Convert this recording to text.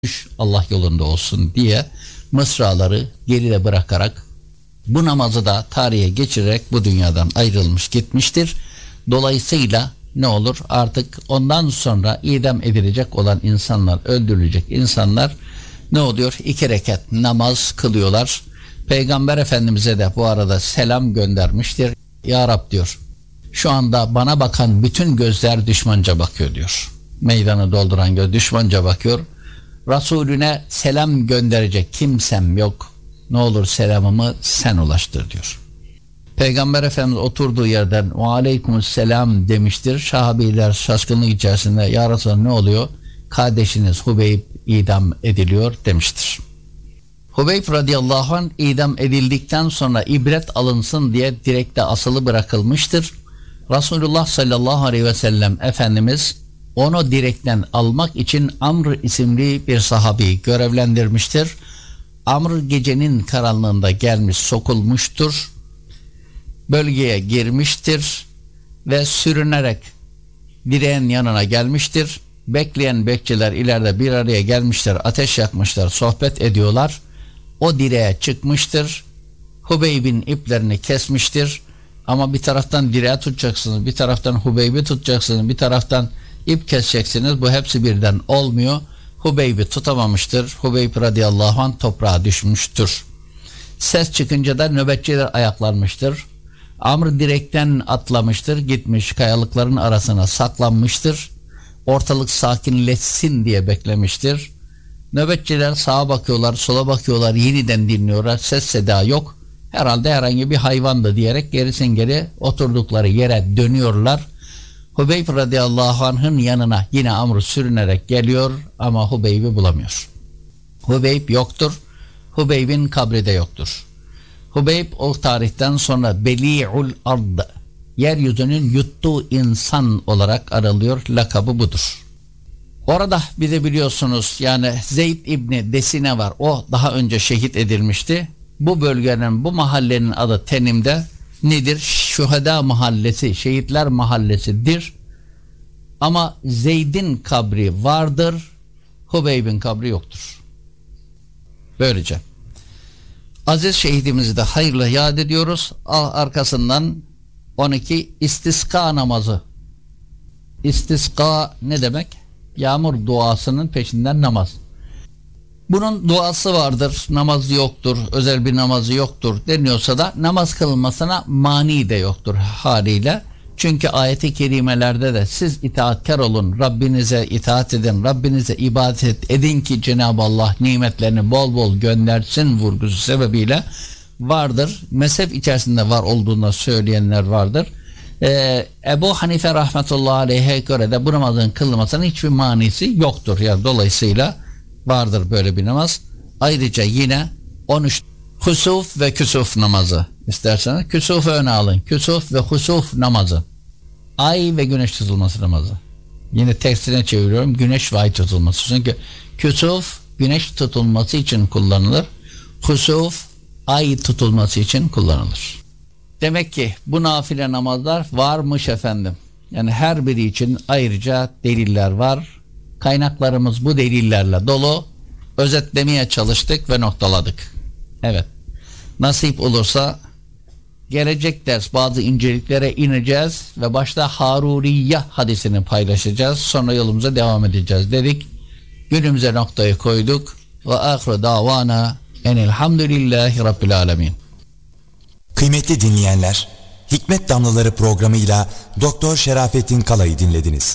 Allah yolunda olsun diye mısraları geride bırakarak bu namazı da tarihe geçirerek bu dünyadan ayrılmış gitmiştir. Dolayısıyla ne olur, artık ondan sonra idam edilecek olan insanlar, öldürülecek insanlar ne oluyor? 2 rekat namaz kılıyorlar. Peygamber Efendimiz'e de bu arada selam göndermiştir. Ya Rab diyor, şu anda bana bakan bütün gözler düşmanca bakıyor diyor. Meydanı dolduran göz düşmanca bakıyor. Resulüne selam gönderecek kimsem yok. Ne olur selamımı sen ulaştır diyor. Peygamber Efendimiz oturduğu yerden ve aleykümselam demiştir. Sahabiler şaşkınlık içerisinde ya Resulallah ne oluyor? Kardeşiniz Hubeyb idam ediliyor demiştir. Hubeyb radıyallahu anh idam edildikten sonra ibret alınsın diye direkte asılı bırakılmıştır. Resulullah sallallahu aleyhi ve sellem Efendimiz onu direkten almak için Amr isimli bir sahabeyi görevlendirmiştir. Amr gecenin karanlığında gelmiş, sokulmuştur. Bölgeye girmiştir ve sürünerek direğin yanına gelmiştir. Bekleyen bekçiler ileride bir araya gelmişler, ateş yakmışlar, sohbet ediyorlar. O direğe çıkmıştır. Hubeyb'in iplerini kesmiştir. Ama bir taraftan direğe tutacaksınız, bir taraftan Hubeyb'i tutacaksınız, bir taraftan ip keseceksiniz. Bu hepsi birden olmuyor. Hubeyb'i tutamamıştır. Hubeyb radıyallahu anh toprağa düşmüştür. Ses çıkınca da nöbetçiler ayaklanmıştır. Amr direkten atlamıştır. Gitmiş kayalıkların arasına saklanmıştır. Ortalık sakinleşsin diye beklemiştir. Nöbetçiler sağa bakıyorlar, sola bakıyorlar, yeniden dinliyorlar. Ses seda yok. Herhalde herhangi bir hayvandı diyerek gerisin geri oturdukları yere dönüyorlar. Hubeyb radıyallahu anh'ın yanına yine Amr sürünerek geliyor ama Hubeyb'i bulamıyor. Hubeyb yoktur. Hubeyb'in kabri de yoktur. Hubeyb o tarihten sonra Beli'ul Ard, yeryüzünün yuttuğu insan olarak aralıyor. Lakabı budur. Orada bir de biliyorsunuz yani Zeyd İbni Desine var. O daha önce şehit edilmişti. Bu bölgenin, bu mahallenin adı Tenim'de nedir? Şuhada mahallesi, şehitler mahallesidir. Ama Zeyd'in kabri vardır. Hubeyb'in kabri yoktur. Böylece aziz şehidimizi de hayırla yad ediyoruz. Arkasından 12 istisqa namazı. İstisqa ne demek? Yağmur duasının peşinden namaz. Bunun duası vardır, namazı yoktur, özel bir namazı yoktur deniyorsa da namaz kılınmasına mani de yoktur haliyle. Çünkü ayet-i kerimelerde de siz itaatkar olun, Rabbinize itaat edin, Rabbinize ibadet edin ki Cenab-ı Allah nimetlerini bol bol göndersin vurgusu sebebiyle vardır. Mezhep içerisinde var olduğunu söyleyenler vardır. Ebu Hanife rahmetullahi aleyhe göre de bu namazın kılınmasının hiçbir manisi yoktur. Yani dolayısıyla vardır böyle bir namaz. Ayrıca yine 13 husuf ve küsuf namazı. İsterseniz küsufu öne alın. Küsuf ve husuf namazı. Ay ve güneş tutulması namazı. Yine tersine çeviriyorum. Güneş ve ay tutulması. Çünkü küsuf güneş tutulması için kullanılır. Husuf ay tutulması için kullanılır. Demek ki bu nafile namazlar varmış efendim. Yani her biri için ayrıca deliller var. Kaynaklarımız bu delillerle dolu. Özetlemeye çalıştık ve noktaladık. Evet. Nasip olursa gelecek ders bazı inceliklere ineceğiz ve başta Haruriye hadisini paylaşacağız. Sonra yolumuza devam edeceğiz dedik. Günümüze noktayı koyduk. Ve ahire davana enelhamdülillahi rabbil alemin. Kıymetli dinleyenler, Hikmet Damlaları programıyla Doktor Şerafettin Kalay'ı dinlediniz.